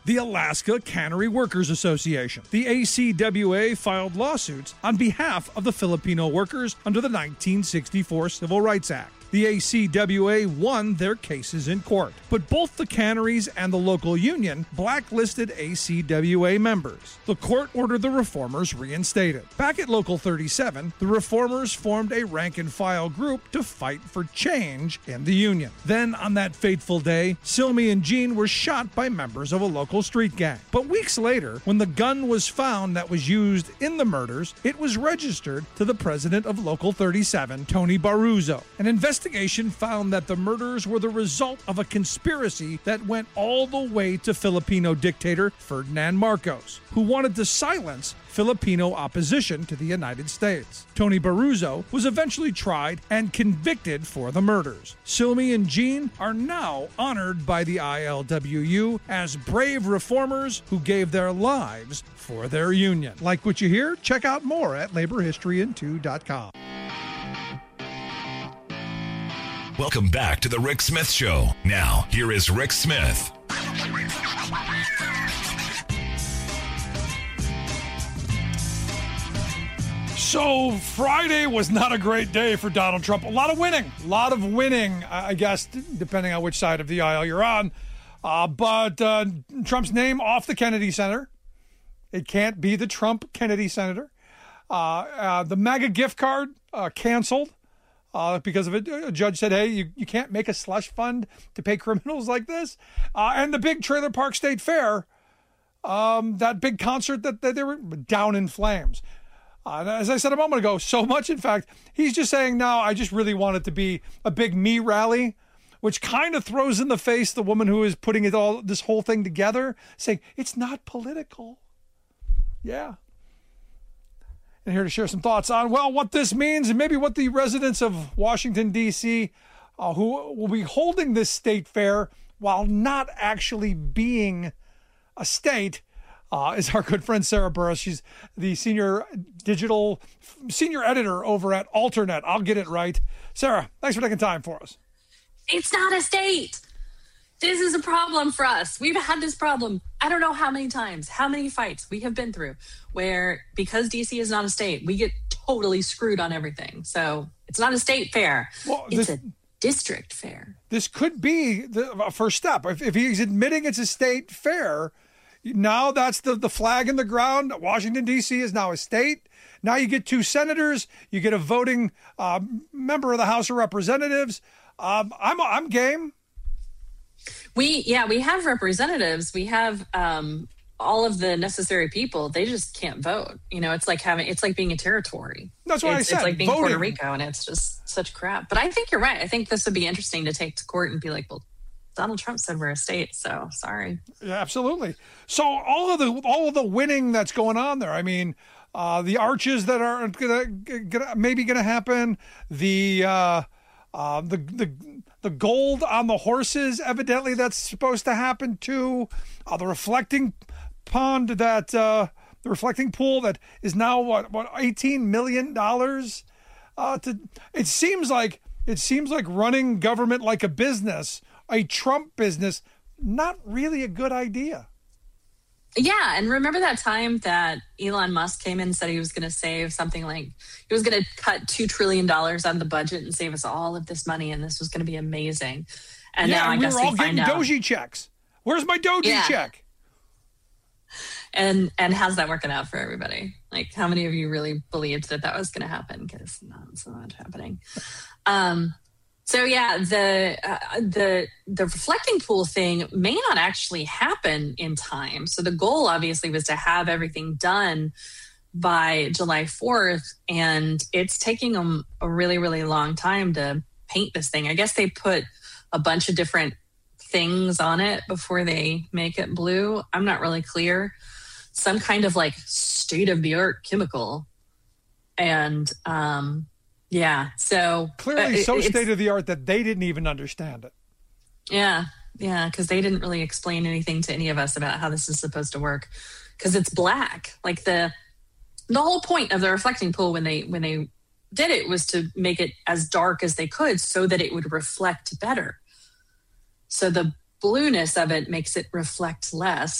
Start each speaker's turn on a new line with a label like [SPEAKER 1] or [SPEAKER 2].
[SPEAKER 1] the Alaska Cannery Workers Association. The ACWA filed lawsuits on behalf of the Filipino workers under the 1964 Civil Rights Act. The ACWA won their cases in court, but both the canneries and the local union blacklisted ACWA members. The court ordered the reformers reinstated. Back at Local 37, the reformers formed a rank-and-file group to fight for change in the union. Then, on that fateful day, Silmy and Jean were shot by members of a local street gang. But weeks later, when the gun was found that was used in the murders, it was registered to the president of Local 37, Tony Baruzzo. An investigation found that the murders were the result of a conspiracy that went all the way to Filipino dictator Ferdinand Marcos, who wanted to silence Filipino opposition to the United States. Tony Baruzzo was eventually tried and convicted for the murders. Silmy and Jean are now honored by the ILWU as brave reformers who gave their lives for their union. Like what you hear? Check out more at laborhistoryin2.com.
[SPEAKER 2] Welcome back to the Rick Smith Show. Now, here is Rick Smith.
[SPEAKER 1] So Friday was not a great day for Donald Trump. A lot of winning, I guess, depending on which side of the aisle you're on. But Trump's name off the Kennedy Center. It can't be the Trump Kennedy Center. The MAGA gift card canceled. Because of it, a judge said, hey, you can't make a slush fund to pay criminals like this. And the big Trailer Park State Fair, that big concert that they were down in flames. As I said a moment ago, so much, in fact, he's just saying, no, I just really want it to be a big me rally, which kind of throws in the face the woman who is putting this whole thing together, saying it's not political. Yeah. And here to share some thoughts on, well, what this means and maybe what the residents of Washington, D.C., who will be holding this state fair while not actually being a state, is our good friend Sarah Burris. She's the senior editor over at Alternet. I'll get it right. Sarah, thanks for taking time for us.
[SPEAKER 3] It's not a state. This is a problem for us. We've had this problem, I don't know how many times, how many fights we have been through where because DC is not a state, we get totally screwed on everything. So it's not a state fair. Well, it's a district fair.
[SPEAKER 1] This could be the first step. If he's admitting it's a state fair, now that's the flag in the ground. Washington, D.C. is now a state. Now you get 2 senators. You get a voting member of the House of Representatives. I'm game.
[SPEAKER 3] We have representatives. We have all of the necessary people. They just can't vote. You know, it's like being a territory.
[SPEAKER 1] That's what I said.
[SPEAKER 3] It's like being
[SPEAKER 1] voting.
[SPEAKER 3] Puerto Rico, and it's just such crap. But I think you're right. I think this would be interesting to take to court and be like, well, Donald Trump said we're a state, so sorry.
[SPEAKER 1] Yeah, absolutely. So all of the winning that's going on there. I mean, the arches that are maybe gonna happen. The gold on the horses, evidently that's supposed to happen too. The reflecting pond the reflecting pool that is now what $18 million. It seems like running government like a business, a Trump business, not really a good idea.
[SPEAKER 3] Yeah, and remember that time that Elon Musk came in and said he was going to save something like, he was going to cut $2 trillion out of the budget and save us all of this money, and this was going to be amazing. And now I guess we find out.
[SPEAKER 1] We were all getting Doji checks. Where's my Doji check?
[SPEAKER 3] And how's that working out for everybody? Like, how many of you really believed that was going to happen? Because it's not happening. So yeah, the reflecting pool thing may not actually happen in time. So the goal obviously was to have everything done by July 4th, and it's taking them a really, really long time to paint this thing. I guess they put a bunch of different things on it before they make it blue. I'm not really clear. Some kind of like state-of-the-art chemical. And yeah, so
[SPEAKER 1] clearly so state-of-the-art that they didn't even understand it.
[SPEAKER 3] Yeah, because they didn't really explain anything to any of us about how this is supposed to work. Because it's black. Like the whole point of the reflecting pool when they did it was to make it as dark as they could so that it would reflect better. So the blueness of it makes it reflect less.